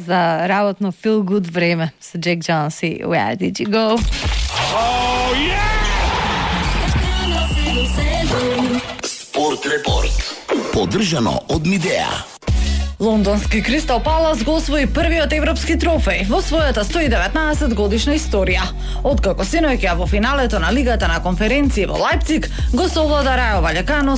за работно feel good време со Джек Джонс и Where Did You Go? Oh, yeah! Спорт репорт. Поддржано од Мидеа. Лондонски Кристал Палас го освои првиот европски трофеј во својата 119 годишна историја. Откако синоќа во финалето на Лигата на конференции во Лајпциг го совлада Рајо Ваљакано